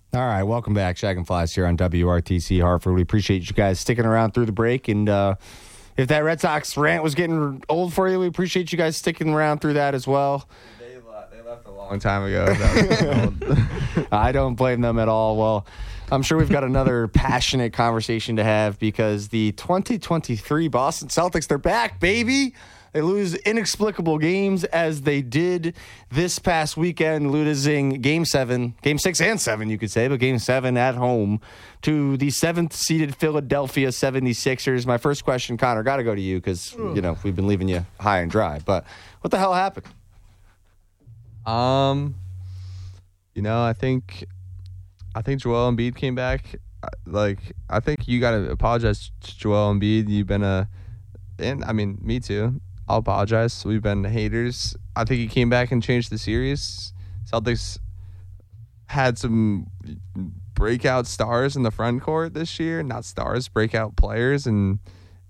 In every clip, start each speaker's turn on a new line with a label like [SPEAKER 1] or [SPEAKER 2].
[SPEAKER 1] All right, welcome back. Shag and Flies here on WRTC Hartford. We appreciate you guys sticking around through the break. And if that Red Sox rant was getting old for you, we appreciate you guys sticking around through that as well.
[SPEAKER 2] They left a long time ago. That was
[SPEAKER 1] I don't blame them at all. Well, I'm sure we've got another passionate conversation to have because the 2023 Boston Celtics, they're back, baby. They lose inexplicable games as they did this past weekend, losing Game 6 and 7, you could say, but Game 7 at home to the 7th-seeded Philadelphia 76ers. My first question, Connor, got to go to you because, we've been leaving you high and dry. But what the hell happened?
[SPEAKER 2] I think Joel Embiid came back. I think you got to apologize to Joel Embiid. You've been me too. I'll apologize. We've been haters. I think he came back and changed the series. Celtics had some breakout stars in the front court this year. Not stars, breakout players in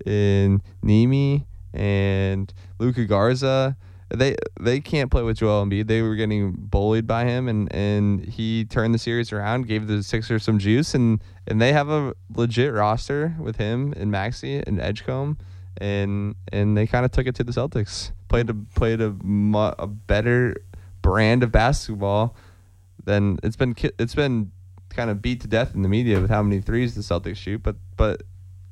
[SPEAKER 2] Nemi and Luka Garza. They can't play with Joel Embiid. They were getting bullied by him, and he turned the series around, gave the Sixers some juice, and they have a legit roster with him and Maxey and Edgecombe. And they kind of took it to the Celtics. Played a better brand of basketball than it's been kind of beat to death in the media with how many threes the Celtics shoot. But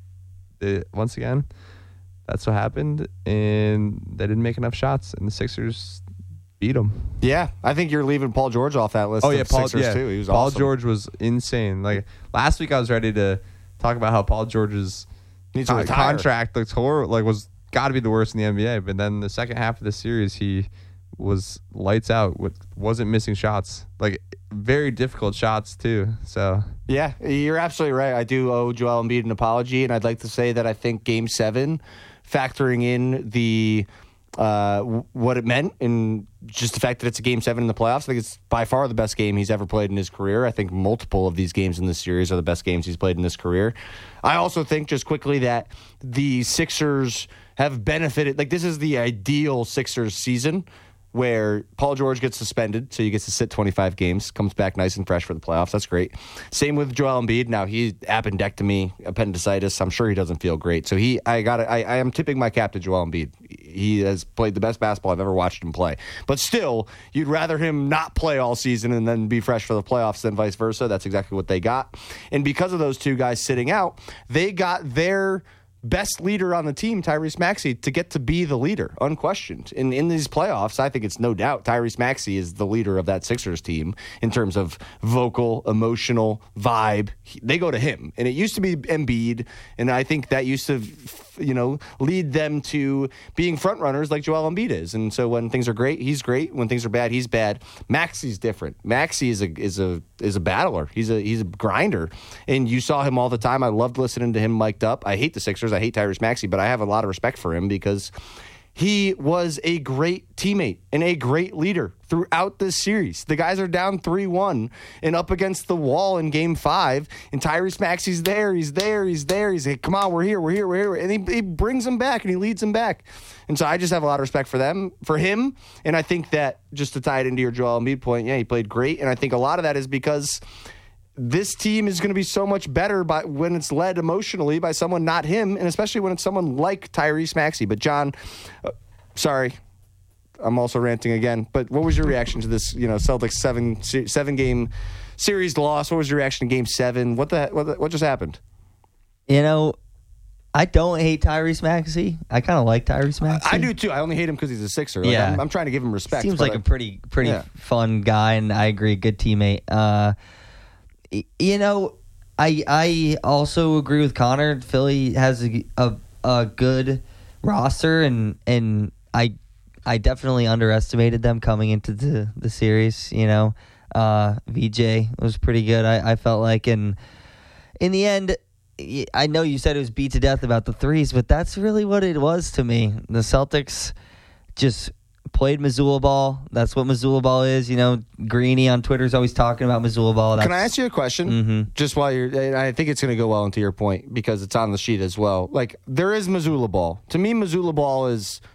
[SPEAKER 2] once again, that's what happened, and they didn't make enough shots, and the Sixers beat them.
[SPEAKER 1] Yeah, I think you're leaving Paul George off that list. Sixers too. He was
[SPEAKER 2] Paul
[SPEAKER 1] awesome.
[SPEAKER 2] George was insane. Like last week, I was ready to talk about how Paul George's contract was got to be the worst in the NBA, but then the second half of the series he was lights out, wasn't missing shots, like very difficult shots too. So
[SPEAKER 1] yeah, you're absolutely right. I do owe Joel Embiid an apology, and I'd like to say that I think Game 7, factoring in the what it meant and just the fact that it's a Game 7 in the playoffs, I think it's by far the best game he's ever played in his career. I think multiple of these games in this series are the best games he's played in his career. I also think, just quickly, that the Sixers have benefited. Like, this is the ideal Sixers season where Paul George gets suspended, so he gets to sit 25 games, comes back nice and fresh for the playoffs. That's great. Same with Joel Embiid. Now, he appendectomy, appendicitis. I'm sure he doesn't feel great. So I am tipping my cap to Joel Embiid. He has played the best basketball I've ever watched him play. But still, you'd rather him not play all season and then be fresh for the playoffs than vice versa. That's exactly what they got. And because of those two guys sitting out, they got their best leader on the team, Tyrese Maxey, to get to be the leader, unquestioned. In these playoffs, I think it's no doubt Tyrese Maxey is the leader of that Sixers team in terms of vocal, emotional, vibe. They go to him. And it used to be Embiid, and I think that used to lead them to being front runners like Joel Embiid is. And so when things are great, he's great. When things are bad, he's bad. Maxey's different. Maxey is a battler. He's a grinder. And you saw him all the time. I loved listening to him mic'd up. I hate the Sixers. I hate Tyrese Maxey, but I have a lot of respect for him because he was a great teammate and a great leader throughout this series. The guys are down 3-1 and up against the wall in Game 5, and Tyrese Maxey's there. He's like, come on, we're here. And he brings them back and he leads them back. And so I just have a lot of respect for him. And I think that, just to tie it into your Joel Embiid point, yeah, he played great. And I think a lot of that is because this team is going to be so much better when it's led emotionally by someone not him, and especially when it's someone like Tyrese Maxey. But John, sorry, I'm also ranting again. But what was your reaction to this? Celtics seven game series loss. What was your reaction to Game 7? What just happened?
[SPEAKER 3] I don't hate Tyrese Maxey. I kind of like Tyrese Maxey.
[SPEAKER 1] I do too. I only hate him because he's a Sixer.
[SPEAKER 3] Yeah.
[SPEAKER 1] I'm trying to give him respect.
[SPEAKER 3] Seems like a pretty fun guy, and I agree, good teammate. I also agree with Connor. Philly has a good roster, and I definitely underestimated them coming into the series. VJ was pretty good, I felt like, and in the end, I know you said it was beat to death about the threes, but that's really what it was to me. The Celtics just played Missoula ball. That's what Missoula ball is. Greeny on Twitter is always talking about Missoula ball.
[SPEAKER 1] Can I ask you a question?
[SPEAKER 3] Mm-hmm.
[SPEAKER 1] Just while I think it's going to go well into your point because it's on the sheet as well. Like, there is Missoula ball. To me, Missoula ball is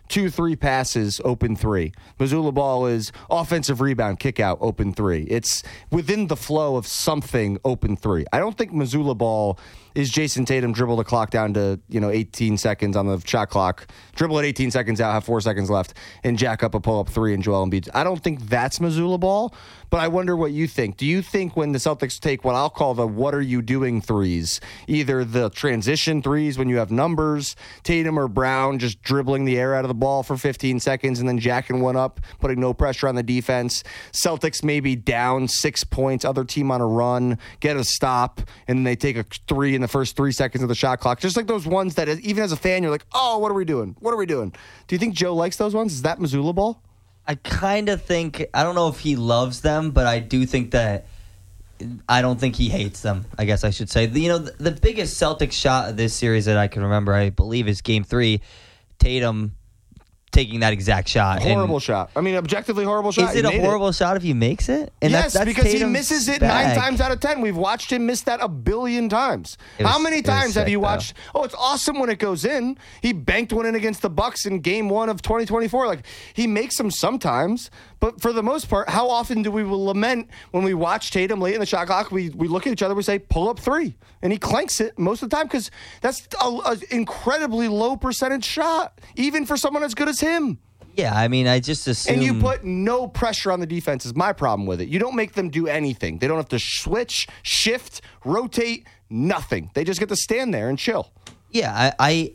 [SPEAKER 1] 2-3 passes, open 3. Missoula ball is offensive rebound, kick out, open 3. It's within the flow of something, open 3. I don't think Missoula ball is Jason Tatum dribble the clock down to 18 seconds on the shot clock, dribble at 18 seconds out, have 4 seconds left, and jack up a pull-up 3 and Joel Embiid. I don't think that's Missoula ball, but I wonder what you think. Do you think when the Celtics take what I'll call the what are you doing threes, either the transition threes when you have numbers, Tatum or Brown just dribbling the air out of the ball for 15 seconds and then jacking one up, putting no pressure on the defense, Celtics maybe down 6 points, other team on a run, get a stop, and then they take a 3 in the first 3 seconds of the shot clock. Just like those ones that even as a fan, you're like, oh, what are we doing? What are we doing? Do you think Joe likes those ones? Is that Missoula ball?
[SPEAKER 3] I kind of think, I don't know if he loves them, but I do think that, I don't think he hates them, I guess I should say. The biggest Celtics shot of this series that I can remember, I believe, is Game 3. Tatum taking that exact shot.
[SPEAKER 1] Horrible shot. I mean, objectively horrible shot.
[SPEAKER 3] Is it a horrible shot if he makes it? And
[SPEAKER 1] yes,
[SPEAKER 3] that's
[SPEAKER 1] because
[SPEAKER 3] Tatum's
[SPEAKER 1] he misses it
[SPEAKER 3] bag.
[SPEAKER 1] 9 times out of 10. We've watched him miss that a billion times. How many times have you watched? Though. Oh, it's awesome when it goes in. He banked one in against the Bucks in Game 1 of 2024. Like, he makes them sometimes, but for the most part, how often do we lament when we watch Tatum late in the shot clock? We look at each other, we say, pull up 3, and he clanks it most of the time because that's an incredibly low percentage shot, even for someone as good as him.
[SPEAKER 3] Yeah, I mean, I just assume...
[SPEAKER 1] And you put no pressure on the defense is my problem with it. You don't make them do anything. They don't have to switch, shift, rotate, nothing. They just get to stand there and chill.
[SPEAKER 3] Yeah,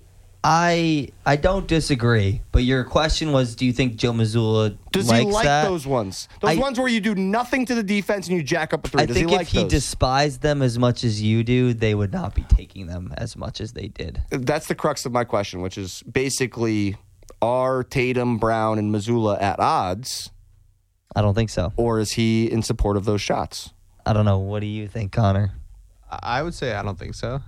[SPEAKER 3] I don't disagree. But your question was, do you think Joe Mazzulla
[SPEAKER 1] Does
[SPEAKER 3] likes
[SPEAKER 1] he like
[SPEAKER 3] that?
[SPEAKER 1] those ones? Those ones where you do nothing to the defense and you jack up a 3.
[SPEAKER 3] I
[SPEAKER 1] Does
[SPEAKER 3] think
[SPEAKER 1] he like
[SPEAKER 3] if he
[SPEAKER 1] those?
[SPEAKER 3] despised them as much as you do, they would not be taking them as much as they did.
[SPEAKER 1] That's the crux of my question, which is basically... Are Tatum, Brown, and Missoula at odds?
[SPEAKER 3] I don't think so.
[SPEAKER 1] Or is he in support of those shots?
[SPEAKER 3] I don't know. What do you think, Connor?
[SPEAKER 2] I would say I don't think so.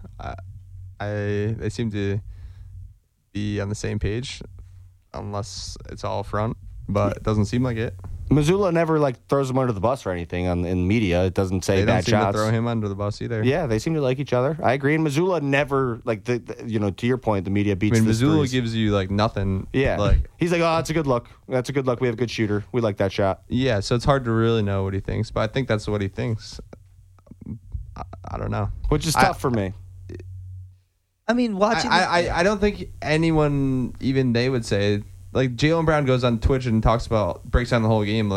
[SPEAKER 2] They seem to be on the same page, unless it's all front, but it doesn't seem like it.
[SPEAKER 1] Missoula never throws him under the bus or anything in media. It doesn't say
[SPEAKER 2] they
[SPEAKER 1] bad
[SPEAKER 2] don't seem
[SPEAKER 1] shots.
[SPEAKER 2] to throw him under the bus either.
[SPEAKER 1] Yeah, they seem to like each other. I agree. And Missoula never to your point, the media beats.
[SPEAKER 2] I mean,
[SPEAKER 1] the
[SPEAKER 2] Missoula
[SPEAKER 1] threes.
[SPEAKER 2] gives you nothing.
[SPEAKER 1] Yeah, he's like, oh, that's a good look. That's a good look. We have a good shooter. We like that shot.
[SPEAKER 2] Yeah, so it's hard to really know what he thinks, but I think that's what he thinks. I don't know,
[SPEAKER 1] which is tough for me.
[SPEAKER 3] I mean, watching.
[SPEAKER 2] I don't think anyone, even they would say, Jaylen Brown goes on Twitch and breaks down the whole game.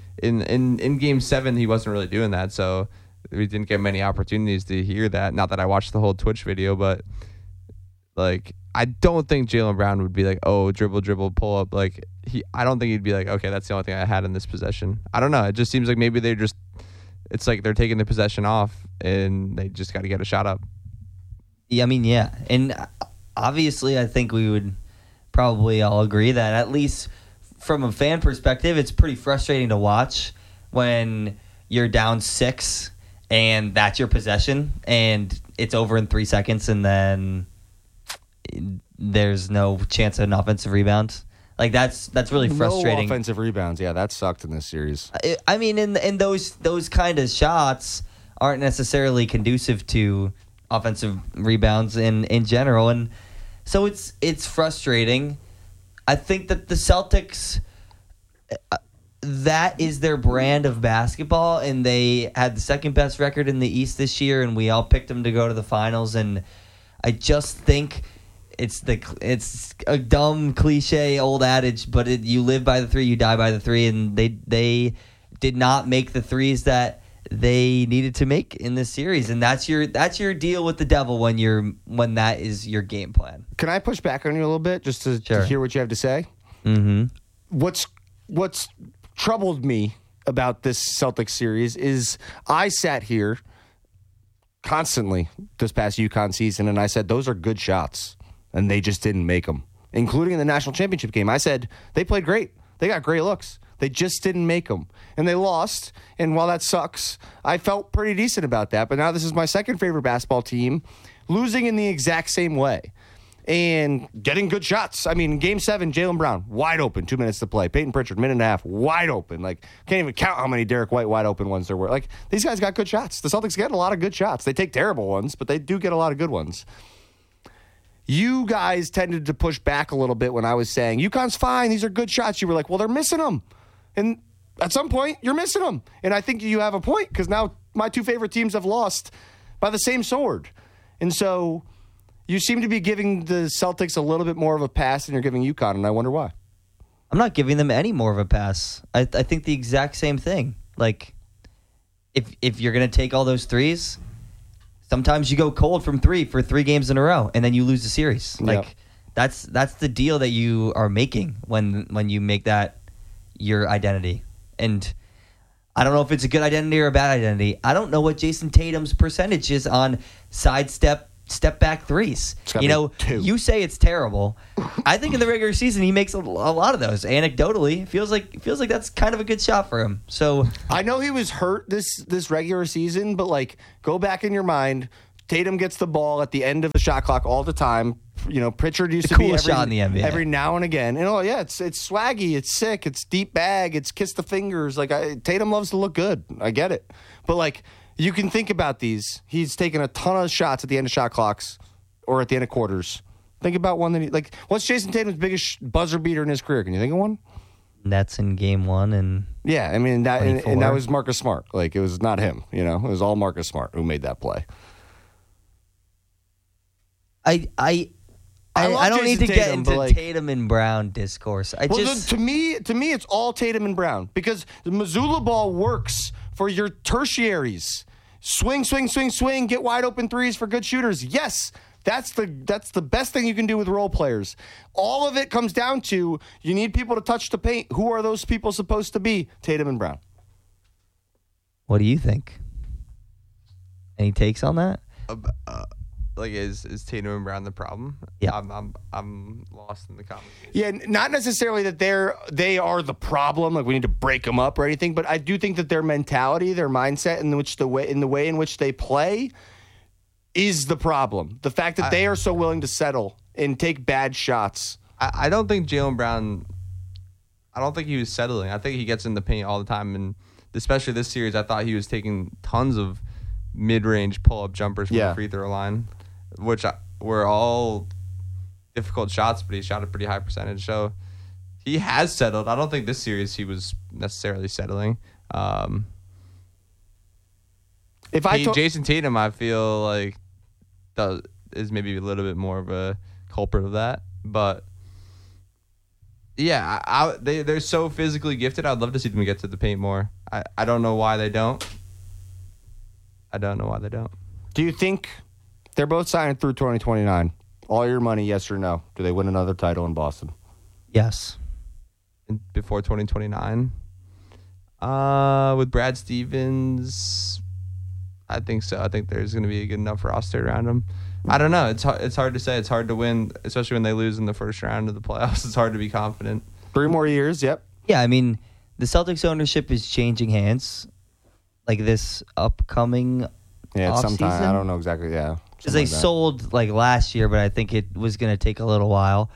[SPEAKER 2] In Game 7, he wasn't really doing that, so we didn't get many opportunities to hear that. Not that I watched the whole Twitch video, but I don't think Jaylen Brown would be like, oh, dribble, pull up. I don't think he'd be like, okay, that's the only thing I had in this possession. I don't know. It just seems like maybe it's like they're taking the possession off and they just got to get a shot up.
[SPEAKER 3] Yeah, I mean, yeah. And obviously, I think we would probably all agree that at least from a fan perspective, it's pretty frustrating to watch when you're down 6 and that's your possession and it's over in 3 seconds and then there's no chance of an offensive rebound. That's really frustrating.
[SPEAKER 1] No offensive rebounds. Yeah, that sucked in this series.
[SPEAKER 3] I mean, and those kind of shots aren't necessarily conducive to offensive rebounds in general, and so it's frustrating. I think that the Celtics, that is their brand of basketball, and they had the second best record in the East this year, and we all picked them to go to the finals. And I just think it's a dumb cliche old adage, but you live by the 3, you die by the 3, and they did not make the threes that they needed to make in this series, and that's your deal with the devil when that is your game plan.
[SPEAKER 1] Can I push back on you a little bit just to hear what you have to say?
[SPEAKER 3] Mm-hmm.
[SPEAKER 1] What's troubled me about this Celtics series is I sat here constantly this past UConn season and I said those are good shots, and they just didn't make them, including in the national championship game. I said they played great. They got great looks. They just didn't make them. And they lost. And while that sucks, I felt pretty decent about that. But now this is my second favorite basketball team, losing in the exact same way and getting good shots. I mean, Game 7, Jaylen Brown, wide open, 2 minutes to play. Peyton Pritchard, minute and a half, wide open. Can't even count how many Derek White wide open ones there were. These guys got good shots. The Celtics get a lot of good shots. They take terrible ones, but they do get a lot of good ones. You guys tended to push back a little bit when I was saying, UConn's fine, these are good shots. You were like, well, they're missing them. And at some point, you're missing them. And I think you have a point because now my two favorite teams have lost by the same sword. And so you seem to be giving the Celtics a little bit more of a pass than you're giving UConn, and I wonder why.
[SPEAKER 3] I'm not giving them any more of a pass. I think the exact same thing. Like, if you're going to take all those threes, sometimes you go cold from three for 3 games in a row, and then you lose the series. Like, that's the deal that you are making when you make that your identity. And I don't know if it's a good identity or a bad identity. I don't know what Jason Tatum's percentage is on step back threes. You know,
[SPEAKER 1] 2.
[SPEAKER 3] You say it's terrible. I think in the regular season he makes a lot of those. Anecdotally, it feels like that's kind of a good shot for him. So
[SPEAKER 1] I know he was hurt this regular season, but like go back in your mind. Tatum gets the ball at the end of the shot clock all the time. You know, Pritchard used
[SPEAKER 3] the
[SPEAKER 1] to be
[SPEAKER 3] coolest shot in the NBA.
[SPEAKER 1] Every now and again. And it's swaggy, it's sick, it's deep bag, it's kiss the fingers. Like Tatum loves to look good. I get it, but like. You can think about these. He's taken a ton of shots at the end of shot clocks or at the end of quarters. Think about one that what's Jason Tatum's biggest buzzer beater in his career? Can you think of one?
[SPEAKER 3] Nets in game 1 and
[SPEAKER 1] yeah, I mean that and that was Marcus Smart. Like it was not him, you know. It was all Marcus Smart who made that play.
[SPEAKER 3] I don't need to get into Tatum and Brown discourse.
[SPEAKER 1] To me it's all Tatum and Brown because the Missoula ball works for your tertiaries. Swing, get wide open threes for good shooters. Yes, that's the best thing you can do with role players. All of it comes down to you need people to touch the paint. Who are those people supposed to be? Tatum and Brown.
[SPEAKER 3] What do you think? Any takes on that?
[SPEAKER 2] Like is Tatum and Brown the problem?
[SPEAKER 3] Yeah,
[SPEAKER 2] I'm lost in the conversation.
[SPEAKER 1] Yeah, not necessarily that they are the problem. Like we need to break them up or anything, but I do think that their mentality, their mindset, in the way in which they play, is the problem. The fact that they are so willing to settle and take bad shots.
[SPEAKER 2] I don't think Jaylen Brown. I don't think he was settling. I think he gets in the paint all the time, and especially this series, I thought he was taking tons of mid-range pull-up jumpers from the free throw line. Which were all difficult shots, but he shot a pretty high percentage. So he has settled. I don't think this series he was necessarily settling. Jason Tatum, I feel like is maybe a little bit more of a culprit of that. But yeah, they're so physically gifted. I'd love to see them get to the paint more. I don't know why they don't.
[SPEAKER 1] Do you think? They're both signed through 2029. All your money, yes or no? Do they win another title in Boston?
[SPEAKER 3] Yes.
[SPEAKER 2] Before 2029? With Brad Stevens, I think so. I think there's going to be a good enough roster around him. I don't know. It's hard to say. It's hard to win, especially when they lose in the first round of the playoffs. It's hard to be confident.
[SPEAKER 1] 3 more years, yep.
[SPEAKER 3] Yeah, I mean, the Celtics ownership is changing hands. Like this upcoming
[SPEAKER 1] sometime. I don't know exactly, yeah.
[SPEAKER 3] Because they sold like last year, but I think it was going to take a little while.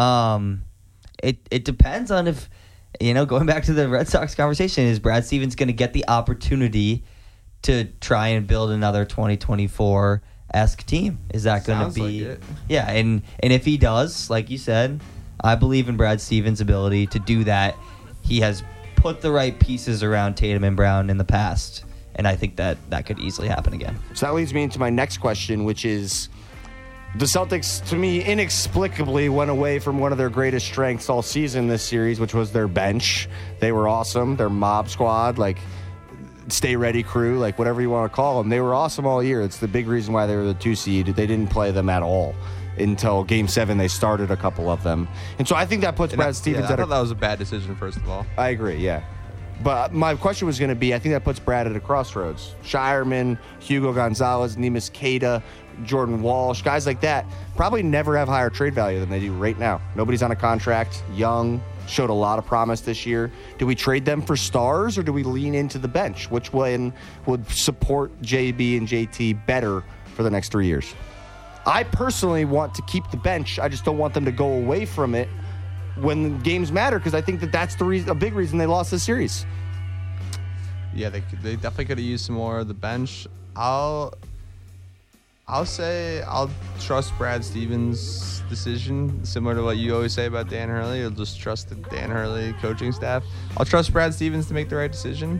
[SPEAKER 3] It depends on if, going back to the Red Sox conversation, is Brad Stevens going to get the opportunity to try and build another 2024-esque team? Is that going to be...
[SPEAKER 2] Like it.
[SPEAKER 3] Yeah, and if he does, like you said, I believe in Brad Stevens' ability to do that. He has put the right pieces around Tatum and Brown in the past. And I think that could easily happen again.
[SPEAKER 1] So that leads me into my next question, which is the Celtics, to me, inexplicably went away from one of their greatest strengths all season this series, which was their bench. They were awesome. Their mob squad, like stay ready crew, like whatever you want to call them. They were awesome all year. It's the big reason why they were the 2 seed. They didn't play them at all until Game 7. They started a couple of them. And so I think that puts Brad Stevens
[SPEAKER 2] I thought that was a bad decision, first of all.
[SPEAKER 1] I agree, yeah. But my question was going to be, I think that puts Brad at a crossroads. Shireman, Hugo Gonzalez, Neemias Queta, Jordan Walsh, guys like that probably never have higher trade value than they do right now. Nobody's on a contract, young, showed a lot of promise this year. Do we trade them for stars or do we lean into the bench? Which one would support JB and JT better for the next 3 years? I personally want to keep the bench. I just don't want them to go away from it when games matter, because I think that's a big reason they lost this series.
[SPEAKER 2] Yeah, they definitely could have used some more of the bench. I'll say I'll trust Brad Stevens' decision, similar to what you always say about Dan Hurley. You'll just trust the Dan Hurley coaching staff. I'll trust Brad Stevens to make the right decision.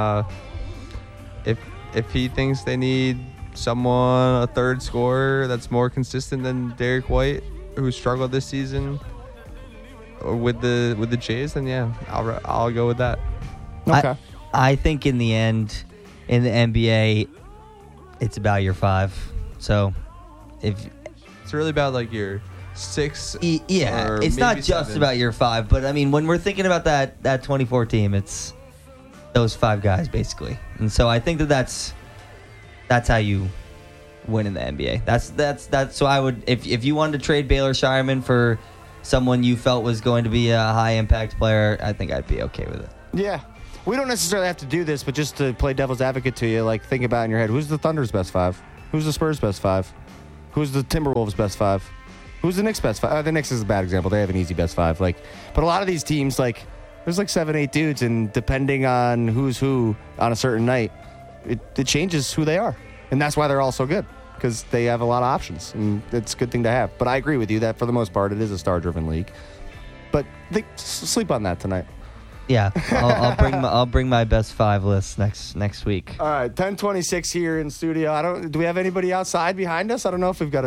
[SPEAKER 2] If he thinks they need someone, a third scorer that's more consistent than Derek White, who struggled this season, or with the Jays, then yeah, I'll go with that.
[SPEAKER 1] Okay.
[SPEAKER 3] I think in the end, in the NBA, it's about your 5. So, if
[SPEAKER 2] It's really about like your 6.
[SPEAKER 3] yeah,
[SPEAKER 2] or
[SPEAKER 3] it's not
[SPEAKER 2] maybe
[SPEAKER 3] just
[SPEAKER 2] 7.
[SPEAKER 3] about your 5, but I mean, when we're thinking about that 24 team, it's those 5 guys basically. And so I think that's how you win in the NBA. That's so I would, if you wanted to trade Baylor Shireman for someone you felt was going to be a high impact player, I think I'd be okay with it.
[SPEAKER 1] Yeah. We don't necessarily have to do this, but just to play devil's advocate to you, like think about in your head, who's the Thunder's best 5? Who's the Spurs' best 5? Who's the Timberwolves' best 5? Who's the Knicks' best 5? The Knicks is a bad example. They have an easy best 5. But a lot of these teams, there's 7, 8 dudes, and depending on who's who on a certain night, it changes who they are. And that's why they're all so good, because they have a lot of options, and it's a good thing to have. But I agree with you that for the most part, it is a star-driven league. But sleep on that tonight.
[SPEAKER 3] Yeah, I'll bring my best 5 list next week.
[SPEAKER 1] All right, 10:26 here in studio. Do we have anybody outside behind us? I don't know if we've got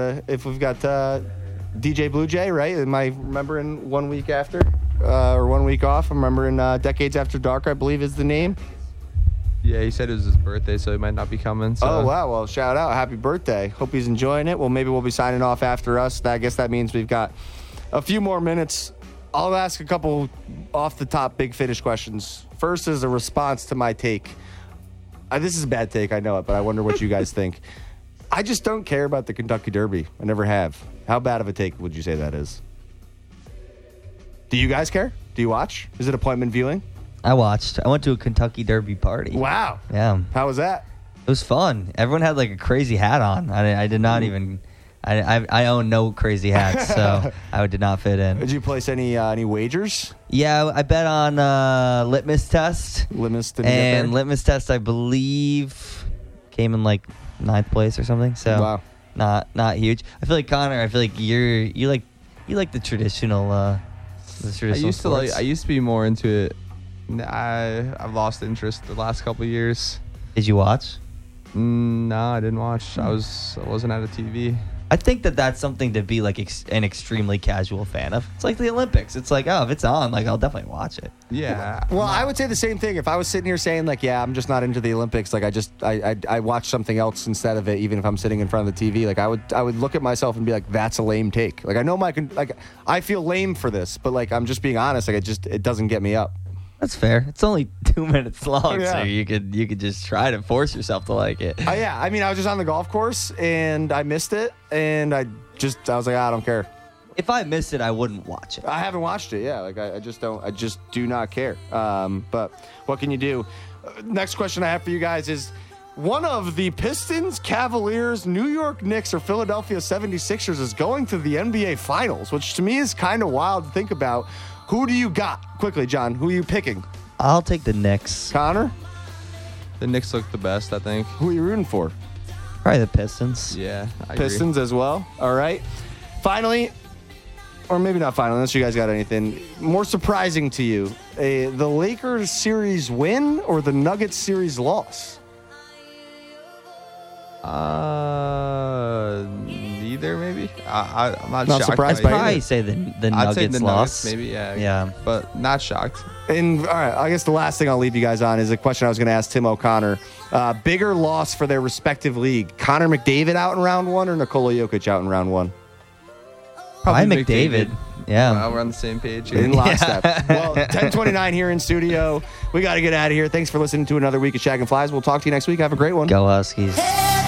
[SPEAKER 1] DJ Blue Jay, right? Am I remembering 1 week after or 1 week off? I'm remembering Decades After Dark, I believe is the name.
[SPEAKER 2] Yeah, he said it was his birthday, so he might not be coming. So.
[SPEAKER 1] Oh, wow. Well, shout out. Happy birthday. Hope he's enjoying it. Well, maybe we'll be signing off after us. I guess that means we've got a few more minutes. I'll ask a couple off-the-top Big Finish questions. First is a response to my take. This is a bad take, I know it, but I wonder what you guys think. I just don't care about the Kentucky Derby. I never have. How bad of a take would you say that is? Do you guys care? Do you watch? Is it appointment viewing?
[SPEAKER 3] I watched. I went to a Kentucky Derby party.
[SPEAKER 1] Wow.
[SPEAKER 3] Yeah.
[SPEAKER 1] How was that?
[SPEAKER 3] It was fun. Everyone had a crazy hat on. I did not even... I own no crazy hats, so I did not fit in.
[SPEAKER 1] Did you place any wagers?
[SPEAKER 3] Yeah, I bet on Litmus Test.
[SPEAKER 1] Litmus didn't get there?
[SPEAKER 3] Litmus Test, I believe, came in 9th place or something. So
[SPEAKER 1] wow.
[SPEAKER 3] not huge. I feel like Connor. I feel like you like the traditional. I
[SPEAKER 2] used
[SPEAKER 3] sports.
[SPEAKER 2] I used to be more into it. I've lost interest the last couple of years.
[SPEAKER 3] Did you watch?
[SPEAKER 2] No, I didn't watch. I wasn't at a TV.
[SPEAKER 3] I think that's something to be an extremely casual fan of. It's like the Olympics. It's if it's on, I'll definitely watch it.
[SPEAKER 2] Yeah.
[SPEAKER 1] Well, I would say the same thing. If I was sitting here saying I'm just not into the Olympics, I watch something else instead of it, even if I'm sitting in front of the TV. I would look at myself and be like, that's a lame take. I know I feel lame for this, but I'm just being honest. It doesn't get me up.
[SPEAKER 3] That's fair. It's only 2 minutes long,
[SPEAKER 1] Yeah.
[SPEAKER 3] so you could just try to force yourself to like it.
[SPEAKER 1] Yeah, I was just on the golf course and I missed it, and I was like, I don't care.
[SPEAKER 3] If I missed it, I wouldn't watch it.
[SPEAKER 1] I haven't watched it. Yeah, I just don't. I just do not care. But what can you do? Next question I have for you guys is: one of the Pistons, Cavaliers, New York Knicks, or Philadelphia 76ers is going to the NBA Finals, which to me is kind of wild to think about. Who do you got? Quickly, John. Who are you picking?
[SPEAKER 3] I'll take the Knicks.
[SPEAKER 1] Connor?
[SPEAKER 2] The Knicks look the best, I think.
[SPEAKER 1] Who are you rooting for?
[SPEAKER 3] Probably the Pistons.
[SPEAKER 2] Yeah, I agree.
[SPEAKER 1] Pistons as well. All right. Finally, or maybe not finally, unless you guys got anything more surprising to you, the Lakers series win or the Nuggets series loss?
[SPEAKER 2] Neither maybe. I'm not
[SPEAKER 1] Not
[SPEAKER 2] shocked.
[SPEAKER 1] surprised
[SPEAKER 3] I'd
[SPEAKER 1] by
[SPEAKER 3] probably
[SPEAKER 1] either.
[SPEAKER 3] say the
[SPEAKER 2] I'd say
[SPEAKER 3] Nuggets
[SPEAKER 2] the
[SPEAKER 3] loss.
[SPEAKER 2] Nuggets, maybe. Yeah.
[SPEAKER 3] Yeah.
[SPEAKER 2] But not shocked.
[SPEAKER 1] And all right, I guess the last thing I'll leave you guys on is a question I was going to ask Tim O'Connor. Bigger loss for their respective league: Connor McDavid out in round 1 or Nikola Jokic out in round 1?
[SPEAKER 3] Probably McDavid. Yeah.
[SPEAKER 2] Wow, we're on the same page here.
[SPEAKER 1] In lockstep. Well, 10:29 here in studio. We got to get out of here. Thanks for listening to another week of Shag and Flies. We'll talk to you next week. Have a great one.
[SPEAKER 3] Go Huskies.